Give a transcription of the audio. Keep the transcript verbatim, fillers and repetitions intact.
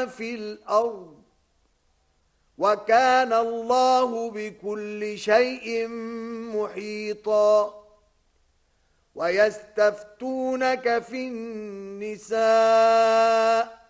ما في الأرض وكان الله بكل شيء محيطا ويستفتونك في النساء